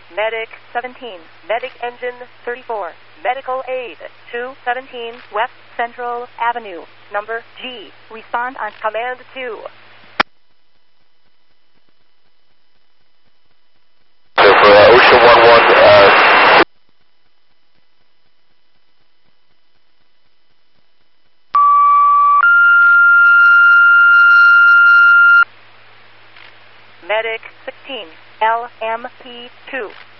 Medic 17, Medic Engine 34, Medical Aid 217 West Central Avenue, number G. Respond on Command 2. So for Ocean 11, Medic 16, LMP2.